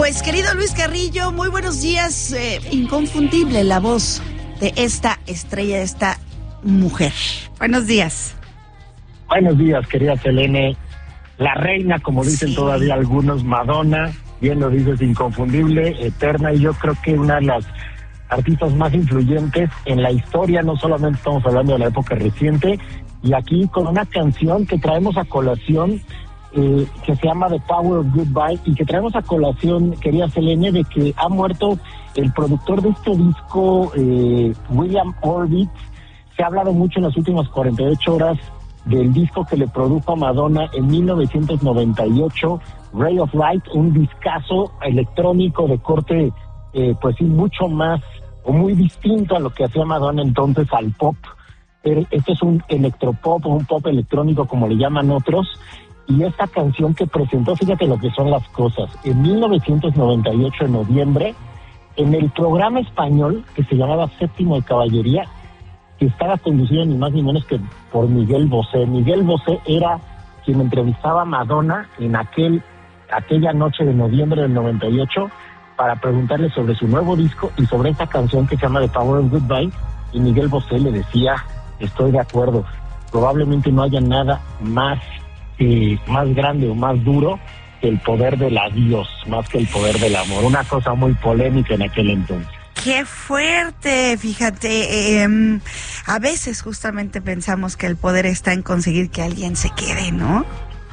Pues querido Luis Carrillo, muy buenos días. Inconfundible la voz de esta estrella, de esta mujer. Buenos días. Buenos días, querida Selene. La reina, como dicen todavía algunos, Madonna, bien lo dices, inconfundible, eterna, y yo creo que una de las artistas más influyentes en la historia. No solamente estamos hablando de la época reciente, y aquí con una canción que traemos a colación, que se llama The Power of Goodbye, y que traemos a colación, querida Selene, de que ha muerto el productor de este disco, William Orbit. Se ha hablado mucho en las últimas 48 horas del disco que le produjo a Madonna en 1998, Ray of Light, un discazo electrónico de corte, pues sí, mucho más o muy distinto a lo que hacía Madonna entonces, al pop. Este es un electropop o un pop electrónico, como le llaman otros, y esta canción que presentó, fíjate lo que son las cosas, en 1998, en noviembre, en el programa español que se llamaba Séptimo de Caballería, que estaba conducido ni más ni menos que por Miguel Bosé. Miguel Bosé era quien entrevistaba a Madonna en aquella noche de noviembre del 98 para preguntarle sobre su nuevo disco y sobre esta canción que se llama The Power of Goodbye, y Miguel Bosé le decía: estoy de acuerdo, probablemente no haya nada más grande o más duro que el poder del adiós, más que el poder del amor. Una cosa muy polémica en aquel entonces. ¡Qué fuerte! Fíjate, a veces justamente pensamos que el poder está en conseguir que alguien se quede, ¿no?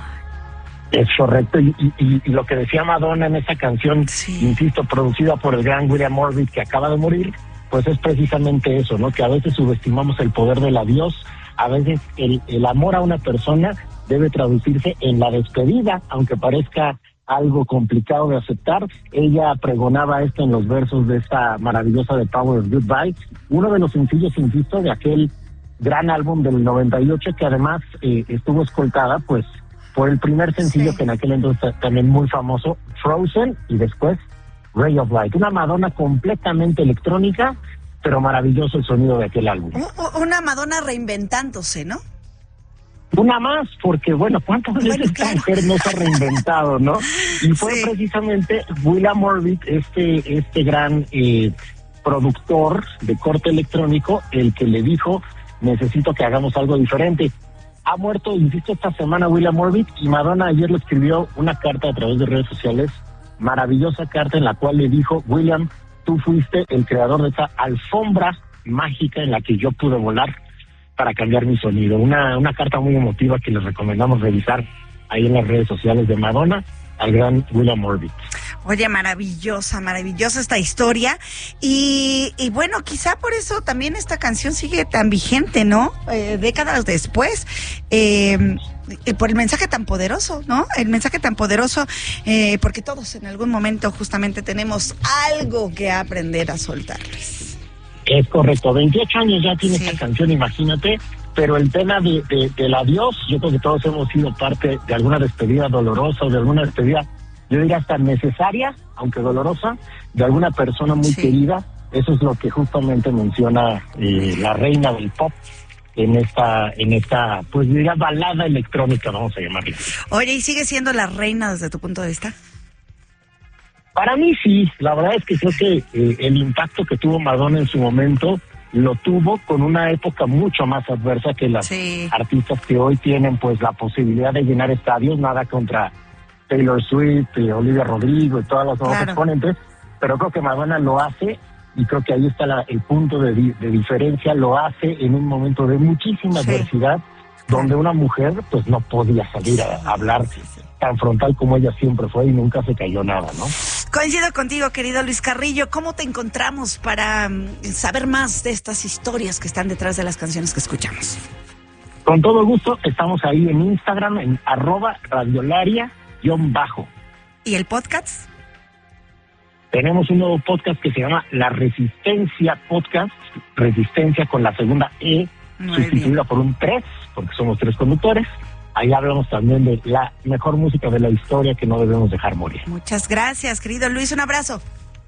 Es correcto, y lo que decía Madonna en esa canción, insisto, producida por el gran William Orbit, que acaba de morir, pues es precisamente eso, ¿no? Que a veces subestimamos el poder del adiós, a veces el amor a una persona debe traducirse en la despedida, aunque parezca algo complicado de aceptar. Ella pregonaba esto en los versos de esta maravillosa The Power of Goodbye, uno de los sencillos, insisto, de aquel gran álbum del 98, que además estuvo escoltada, pues, por el primer sencillo que en aquel entonces también muy famoso, Frozen, y después Ray of Light. Una Madonna completamente electrónica, pero maravilloso el sonido de aquel álbum. Una Madonna reinventándose, ¿no? Una más, porque bueno, ¿cuántas veces esta mujer no se ha reinventado, no? Y fue precisamente William Orbit, este gran productor de corte electrónico, el que le dijo: necesito que hagamos algo diferente. Ha muerto, insisto, esta semana William Orbit, y Madonna ayer le escribió una carta a través de redes sociales, maravillosa carta, en la cual le dijo: William, tú fuiste el creador de esta alfombra mágica en la que yo pude volar para cambiar mi sonido. Una carta muy emotiva que les recomendamos revisar ahí en las redes sociales de Madonna al gran William Orbit. Oye, maravillosa esta historia, y bueno, quizá por eso también esta canción sigue tan vigente, ¿no? Décadas después, por el mensaje tan poderoso, ¿no? El mensaje tan poderoso, porque todos en algún momento justamente tenemos algo que aprender a soltar, Luis. Es correcto, 28 años ya tiene esta canción, imagínate, pero el tema del adiós, yo creo que todos hemos sido parte de alguna despedida dolorosa, o de alguna despedida, yo diría hasta necesaria, aunque dolorosa, de alguna persona muy querida. Eso es lo que justamente menciona la reina del pop en esta, pues diría, balada electrónica, vamos a llamarla. Oye, ¿y sigue siendo la reina desde tu punto de vista? Para mí sí, la verdad es que creo que el impacto que tuvo Madonna en su momento lo tuvo con una época mucho más adversa que las artistas que hoy tienen pues la posibilidad de llenar estadios. Nada contra Taylor Swift, Olivia Rodrigo y todas las nuevas exponentes, pero creo que Madonna lo hace, y creo que ahí está el punto de diferencia. Lo hace en un momento de muchísima adversidad, donde una mujer pues no podía salir a hablar tan frontal como ella siempre fue, y nunca se cayó nada, ¿no? Coincido contigo, querido Luis Carrillo. ¿Cómo te encontramos para saber más de estas historias que están detrás de las canciones que escuchamos? Con todo gusto, estamos ahí en Instagram, en @radiolaria_. ¿Y el podcast? Tenemos un nuevo podcast que se llama La Resistencia Podcast, Resistencia con la segunda E, sustituida por un 3, porque somos 3 conductores. Ahí hablamos también de la mejor música de la historia que no debemos dejar morir. Muchas gracias, querido Luis, un abrazo.